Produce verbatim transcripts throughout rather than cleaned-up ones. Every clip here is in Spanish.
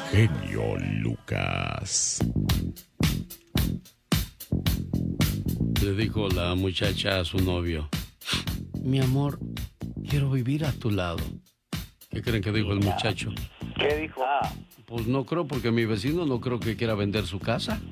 genio Lucas. Le dijo la muchacha a su novio: mi amor, quiero vivir a tu lado. ¿Qué creen que dijo el muchacho? ¿Qué dijo? Pues no creo, porque mi vecino no creo que quiera vender su casa.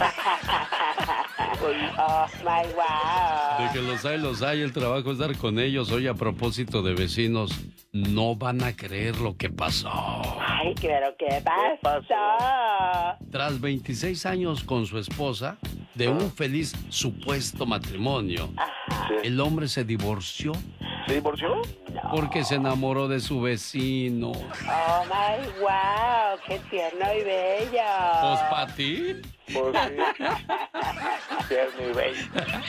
Oh, my wow. De que los hay, los hay, el trabajo es dar con ellos. Oye, a propósito de vecinos, no van a creer lo que pasó. Ay, pero ¿qué pasó? Tras veintiséis años con su esposa, de un feliz supuesto matrimonio, Ajá. el hombre se divorció. ¿Se divorció? No. Porque se enamoró de su vecino. Oh, my wow, qué tierno y bello. Pues para ti. Pues sí. Tierno y bello.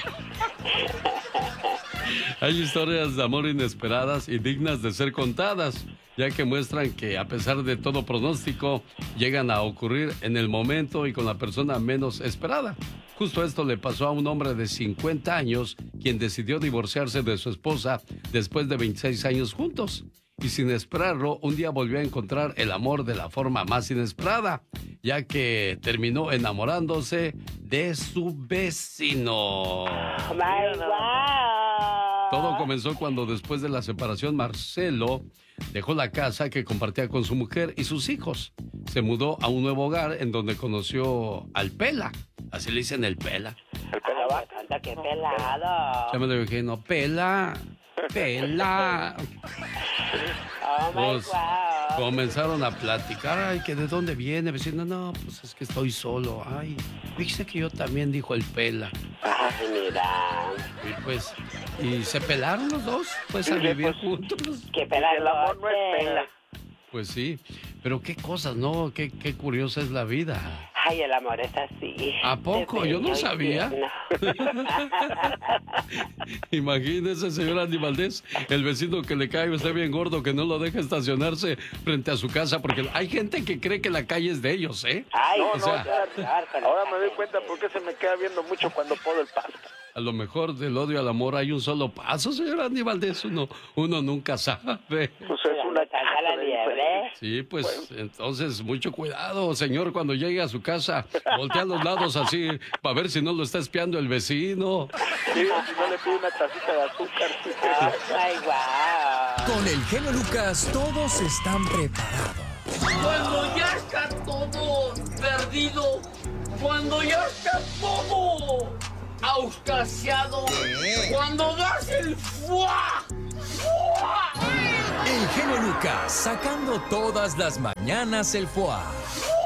Hay historias de amor inesperadas y dignas de ser contadas, ya que muestran que a pesar de todo pronóstico, llegan a ocurrir en el momento y con la persona menos esperada. Justo esto le pasó a un hombre de cincuenta años, quien decidió divorciarse de su esposa después de veintiséis años juntos. Y sin esperarlo, un día volvió a encontrar el amor de la forma más inesperada, ya que terminó enamorándose de su vecino. Oh, my wow. Todo comenzó cuando después de la separación Marcelo dejó la casa que compartía con su mujer y sus hijos. Se mudó a un nuevo hogar en donde conoció al Pela. Así le dicen el Pela. El pelaba. Anda, qué pelado. Ya me lo dije, no, Pela, Pela. Oh, my Pues, wow. comenzaron a platicar. Ay, que de dónde viene, vecino. No, pues es que estoy solo. Ay, fíjese que yo también, dijo el Pela. Ay, mira. Y pues, y se pelaron los dos, pues Sí, a sí, vivir pues. juntos. Qué pelado. El amor no es pela. Pues sí, pero qué cosas, ¿no? Qué, qué curiosa es la vida. Ay, el amor es así. ¿A poco? De Yo no bello y sabía. tierno. Imagínese, señor Andy Valdés, el vecino que le cae usted bien gordo, que no lo deja estacionarse frente a su casa, porque hay gente que cree que la calle es de ellos, ¿eh? Ay, No, o no, sea, ya- ahora me doy cuenta por qué se me queda viendo mucho cuando podo el pasto. a lo mejor del odio al amor hay un solo paso, señor Andy Valdés, uno, uno nunca sabe. Pues es una Salta la casa de liebre. Sí, pues entonces mucho cuidado, señor, cuando llegue a su casa, voltea a los lados así, para ver si no lo está espiando el vecino. Sí, si no le pido una tacita de azúcar. Oh, my wow. Con el genio Lucas todos están preparados. Cuando ya está todo perdido, cuando ya está todo auscasiado, cuando das el fuá, fuá. El genio Lucas sacando todas las mañanas el foie.